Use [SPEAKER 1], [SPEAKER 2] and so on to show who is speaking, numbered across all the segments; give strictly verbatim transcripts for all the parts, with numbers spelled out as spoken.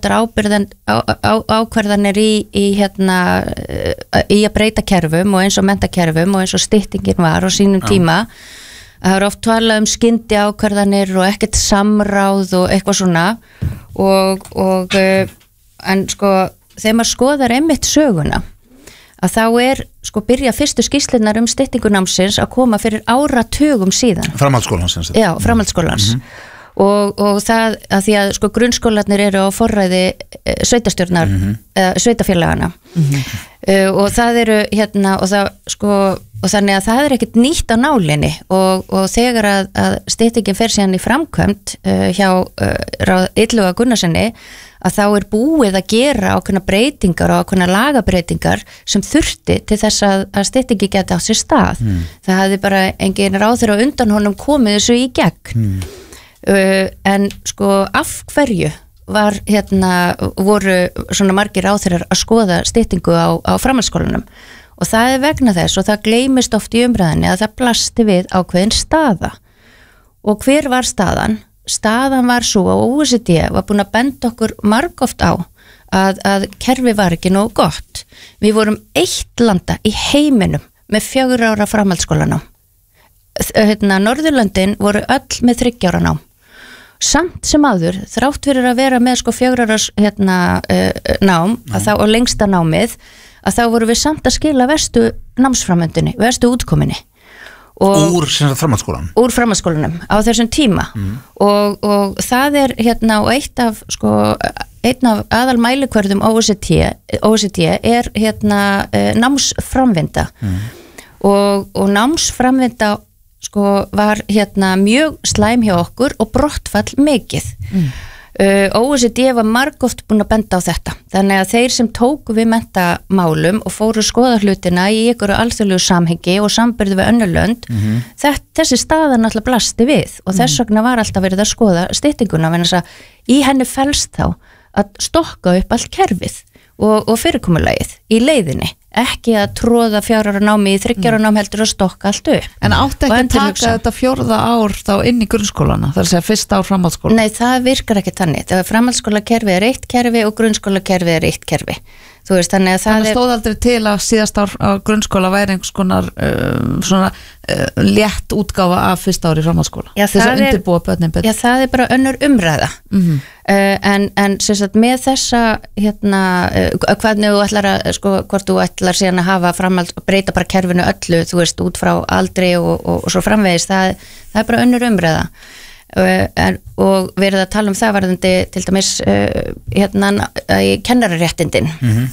[SPEAKER 1] ákvarðar ábyrðan á, á, ákvarðanir í, í hérna í að breyta kerfum og eins og menntakerfum og eins og styttingin var á sínum Já. tíma það er oft talað um skyndi ákvarðanir og ekkert samráð og eitthvað svona og, og en sko þegar maður skoðar einmitt söguna að þá er sko byrja fyrstu skýrslunar um styttingunámsins að koma fyrir áratugum síðan
[SPEAKER 2] framhaldsskólans
[SPEAKER 1] Já, framhaldsskólans mm-hmm. Og, og það að því að sko grunnskólarnir eru á forræði e, sveitastjórnar mm-hmm. e, sveitafélagana mm-hmm. e, og það eru hérna og það sko og þannig að það er ekkert nýtt á nálinni og, og þegar að, að styttingin fer síðan í framkvæmt e, hjá e, Illuga Gunnarssoni að þá er búið að gera ákveðna breytingar og ákveðna lagabreitingar sem þurfti til þess að, að styttingi geti á sér stað mm. það hefði bara engin ráðherra á undan honum komið þessu í gegn mm. Uh, en sko af hverju var hérna voru svona margir ráðherrar að skoða styttingu á, á framhaldsskólanum og það er vegna þess og það gleymist oft í umræðinni að það blasti við ákveðin staða og hver var staðan? Staðan var svo að O E C D var búin að benda okkur margoft á að, að kerfi var ekki nógu gott við vorum eitt landa í heiminum með fjögur ára framhaldsskólanám hérna Norðurlöndin voru öll með þriggja ára nám samt sem áður, þrátt fyrir að vera með sko fjögur ára hérna, uh, nám að þá, og lengsta námið að þá voru við samt að skila verstu námsframöndinni, verstu útkominni og,
[SPEAKER 2] Úr framhaldsskólanum
[SPEAKER 1] Úr framhaldsskólanum á þessum tíma mm. og, og það er hérna og eitt af sko einn af aðal mælikvörðum O E C D, O E C D er hérna uh, námsframvinda mm. og, og námsframvinda sko var hérna mjög slæm hjá okkur og brottfall mikið mm. uh, O E C D var margoft búin að benda á þetta þannig að þeir sem tóku við menntamálum og fóru að skoða hlutina í ykkur alþjóðlegu samhengi og sambyrðu við önnur lönd mm-hmm. þess, þessi staða náttúrulega blasti við og þess vegna var alltaf verið að skoða styttinguna vegna þess að í henni felst þá að stokka upp allt kerfið og, og fyrirkomulagið í leiðinni ekki að tróða fjárara námi í þryggjara nám heldur að stokka allt upp.
[SPEAKER 3] En átti ekki að taka þetta fjórða ár þá inn í grunnskólana, það er að segja fyrsta ár framhaldsskóla?
[SPEAKER 1] Nei, það virkar ekki þannig. Það er framhaldsskólakerfi er eitt kerfi og grunnskólakerfi er eitt kerfi. Þú veist, þannig að það
[SPEAKER 3] er... stóð aldrei til að síðast ár á grunnskóla væri einhvers konar uh, svona uh, létt útgáfa af fyrsta ári framhaldsskóla.
[SPEAKER 1] Já,
[SPEAKER 3] þess að undirbúa börnin betur.
[SPEAKER 1] Já, það er bara önnur umræða. Mm-hmm. uh, en, en sem sagt með þessa hérna, uh, hvernig þú ætlar að sko, hvort þú ætlar síðan að hafa framhald og breyta bara kerfinu öllu, þú veist, út frá aldri og, og, og svo framvegis, það, það er bara önnur umræða. Uh, en, og verið að tala um það varðandi til dæmis uh, hérna í kennararéttindin mm-hmm.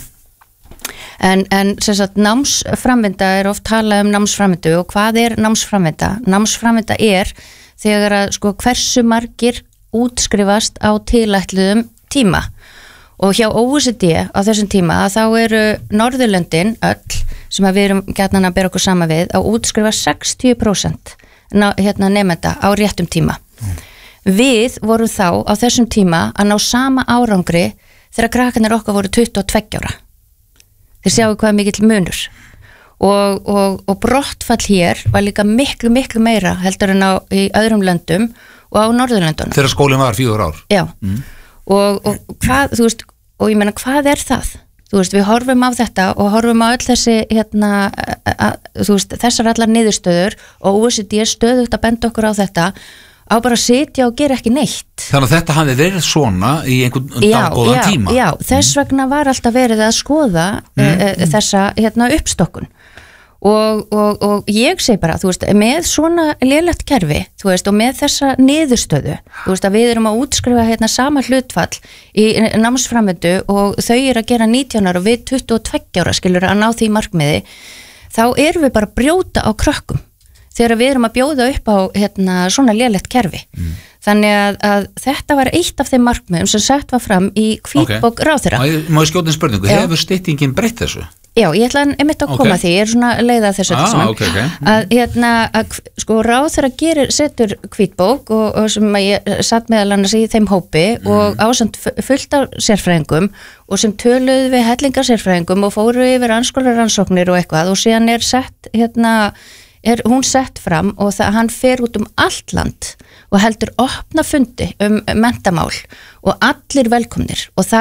[SPEAKER 1] en, en sem sagt námsframvinda er oft talað um námsframvindu og hvað er námsframvinda? Námsframvinda er þegar að sko hversu margir útskrifast á tilætluðum tíma og hjá O E C D á þessum tíma að þá eru Norðurlöndin öll sem að við erum gjarnan að bera okkur sama við að útskrifa sextíu prósent ná, hérna nefnda á réttum tíma mm. Við vorum þá á þessum tíma að ná sama árangri þegar krakkarnir okkar voru tuttugu og tveggja ára þeir sjáu hvað mikill munur og, og, og brottfall hér var líka miklu miklu meira heldur en á í öðrum löndum og á Norðurlöndunum
[SPEAKER 2] þegar skólinn var fjögur ár
[SPEAKER 1] Já, mm. og, og hvað, þú veist og ég meina hvað er það? Þú veist, við horfum á þetta og horfum á öll þessi hérna, að, þú veist, þessar allar niðurstöður og O E C D stöðugt að benda okkur á þetta á bara að sitja og gera ekki neitt.
[SPEAKER 2] Þannig að þetta hafi verið svona í einhvern góðan
[SPEAKER 1] já,
[SPEAKER 2] tíma.
[SPEAKER 1] Já, þess vegna var alltaf verið að skoða mm. e, þessa hérna, uppstokkun og, og, og ég segi bara, þú veist, með svona lélegt kerfi, þú veist, og með þessa niðurstöðu, þú veist, að við erum að útskrifa hérna sama hlutfall í námsframvindu og þau eru að gera nítján ára og við tuttugu og tveggja ára skilur að ná því markmiði, þá erum við bara að brjóta á krökkum þegar við erum að bjóða upp á hérna, svona lélegt kerfi. Mm. Þannig að, að þetta var eitt af þeim markmiðum sem sett var fram í hvítbók okay. ráðherra.
[SPEAKER 2] Má ég skjóta einn spurningu, Já. Hefur styttingin breytt þessu?
[SPEAKER 1] Já, ég ætla einmitt að koma okay. því, ég er svona leiða þessu
[SPEAKER 2] ah, okay, okay.
[SPEAKER 1] að, hérna, að sko ráðherra gerir, setur hvítbók og, og sem ég satt meðal annars í þeim hópi mm. og ásamt fullt af sérfræðingum og sem töluðu við hellingar sérfræðingum og fóru yfir anskólarannsóknir og eitthvað og síðan er sett hérna er hún sett fram og það hann fer út um allt land og heldur opna fundi um menntamál og allir velkomnir og það